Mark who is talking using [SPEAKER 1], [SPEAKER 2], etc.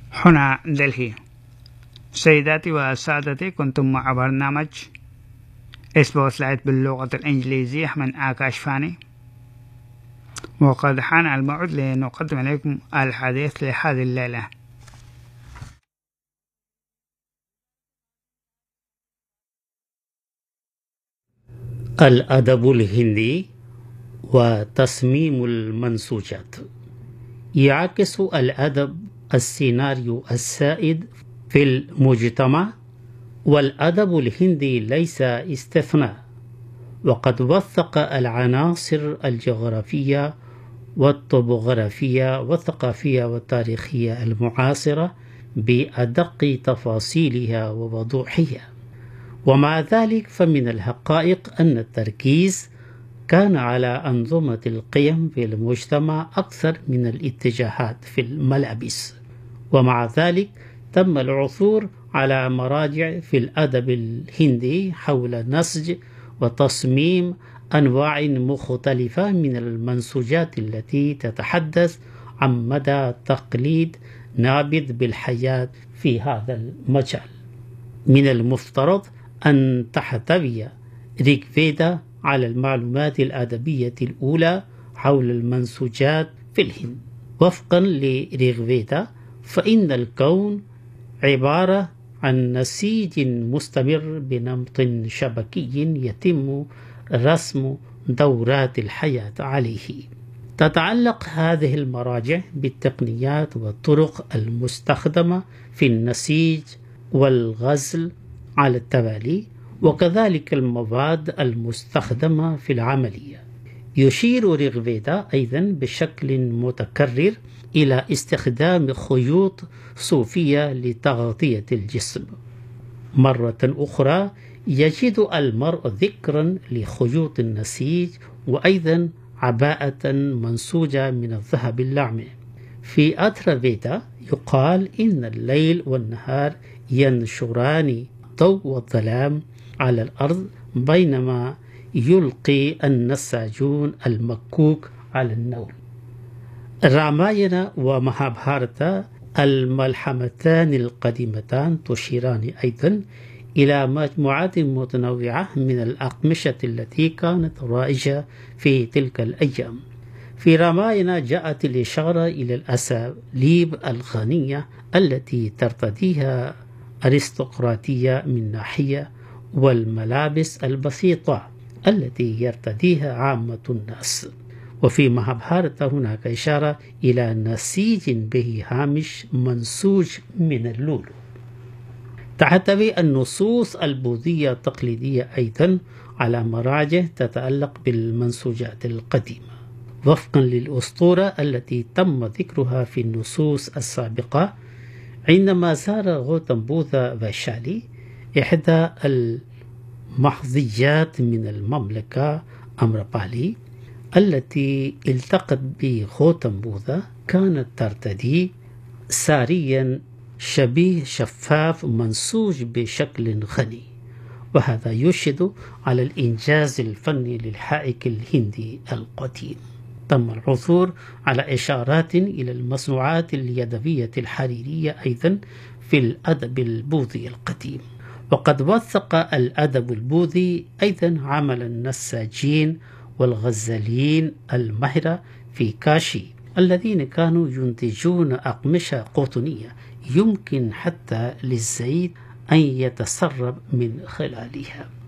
[SPEAKER 1] هنا دلهي. سيداتي وسادتي، كنتم مع برنامج سبوتلايت باللغة الإنجليزية من آكاش فاني، وقد حان الموعد لنقدم إليكم الحديث لهذه الليلة.
[SPEAKER 2] الأدب الهندي وتصميم المنسوجات. يعكس الأدب السيناريو السائد في المجتمع، والأدب الهندي ليس استثناء، وقد وثق العناصر الجغرافية والطبوغرافية والثقافية والتاريخية المعاصرة بأدق تفاصيلها ووضوحها. ومع ذلك فمن الحقائق أن التركيز كان على أنظمة القيم في المجتمع أكثر من الاتجاهات في الملابس. ومع ذلك تم العثور على مراجع في الأدب الهندي حول نسج وتصميم أنواع مختلفة من المنسوجات التي تتحدث عن مدى تقليد نابذ بالحياة في هذا المجال. من المفترض أن تحتوي ريغ فيدا على المعلومات الأدبية الأولى حول المنسوجات في الهند. وفقا لريغ فيدا، فإن الكون عبارة عن نسيج مستمر بنمط شبكي يتم رسم دورات الحياة عليه. تتعلق هذه المراجع بالتقنيات والطرق المستخدمة في النسيج والغزل على التوالي، وكذلك المواد المستخدمة في العملية. يشير ريغ فيدا أيضا بشكل متكرر إلى استخدام خيوط صوفية لتغطية الجسم. مرة أخرى يجد المرء ذكرا لخيوط النسيج، وأيضا عباءة منسوجة من الذهب اللامع. في أثر فيدا يقال إن الليل والنهار ينشران الضوء والظلام على الأرض، بينما يلقي النساجون المكوك على النوم. راماينا ومهابهارتا الملحمتان القديمتان تشيران أيضا إلى مجموعات متنوعة من الأقمشة التي كانت رائجة في تلك الأيام. في راماينا جاءت الإشارة إلى الأساليب الغنية التي ترتديها أرستقراطية من ناحية، والملابس البسيطة التي يرتديها عامة الناس. وفي مهابهارتا هناك إشارة إلى نسيج به هامش منسوج من اللؤلؤ. تحتوي النصوص البوذية التقليدية أيضا على مراجع تتعلق بالمنسوجات القديمة. وفقا للأسطورة التي تم ذكرها في النصوص السابقة، عندما زار غوتم بوذا فايشالي إحدى المحظيات من المملكة أمربالي التي التقت بغوتم بوذا، كانت ترتدي ساريا شبيه شفاف منسوج بشكل غني، وهذا يشهد على الإنجاز الفني للحائك الهندي القديم. تم العثور على إشارات إلى المصنوعات اليدوية الحريرية أيضا في الأدب البوذي القديم. وقد وثق الأدب البوذي أيضا عمل النساجين والغزالين الماهرة في كاشي، الذين كانوا ينتجون أقمشة قطنية يمكن حتى للزيت أن يتسرب من خلالها.